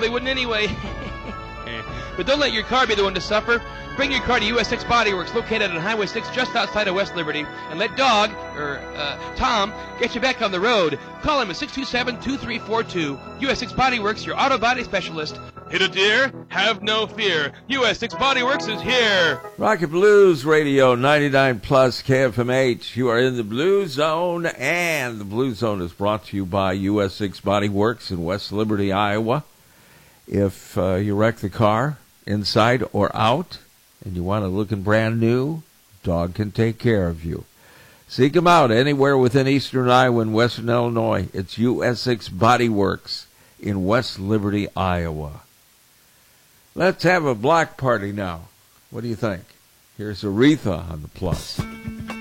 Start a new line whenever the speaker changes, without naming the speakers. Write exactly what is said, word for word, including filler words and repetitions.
probably wouldn't anyway. But don't let your car be the one to suffer. Bring your car to U S six Body Works, located on Highway six just outside of West Liberty, and let Dog, or uh, Tom, get you back on the road. Call him at six two seven, two three four two. U S six Body Works, your auto body specialist. Hit a deer? Have no fear. U S six Body Works is here.
Rocket Blues Radio, ninety-nine plus K F M H. You are in the Blue Zone, and the Blue Zone is brought to you by U S six Body Works in West Liberty, Iowa. If uh, you wreck the car, inside or out, and you want it looking brand new, Dog can take care of you. Seek them out anywhere within eastern Iowa and western Illinois. It's U S six Body Works in West Liberty, Iowa. Let's have a block party now. What do you think? Here's Aretha on the Plus.